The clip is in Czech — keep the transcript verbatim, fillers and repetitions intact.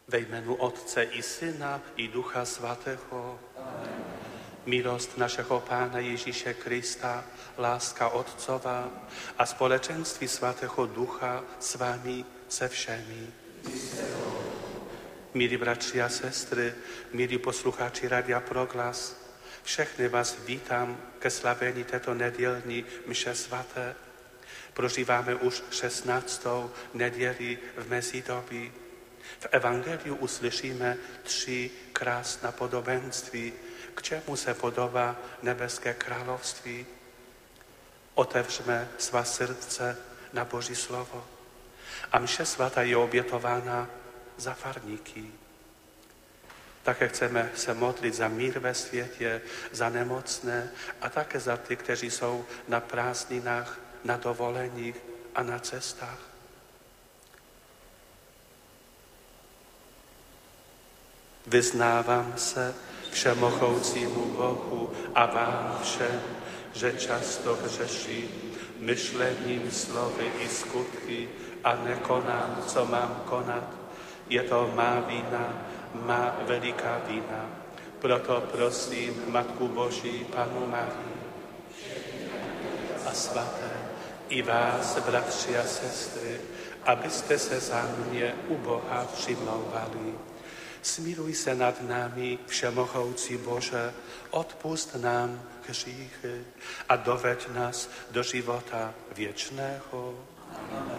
Ve jménu Otce i Syna i Ducha Svatého. Amen. Milost našeho Pána Ježíše Krista, láska Otcova a společenství Svatého Ducha s vámi se všemi. Milí bratři a sestry, milí posluchači Radia Proglas, všechny vás vítám ke slavení této nedělní mše svaté. Prožíváme už šestnáctou neděli v mezidobí. V evangeliu uslyšíme tři krásná podobenství, k čemu se podobá nebeské království. Otevřme svá srdce na Boží slovo. A mše svatá je obětována za farníky. Také chceme se modlit za mír ve světě, za nemocné a také za ty, kteří jsou na prázdninách, na dovoleních a na cestách. Vyznávám se všemohoucímu Bohu a vám všem, že často hřeším myšlením, slovy i skutky a nekonám, co mám konat. Je to má vina, má veliká vina. Proto prosím Matku Boží, Pannu Marii a svaté, i vás, bratři a sestry, abyste se za mě u Boha přimlouvali. Smiluj se nad námi, všemohoucí Bože, odpusť nám hříchy a doveď nás do života věčného. Amen.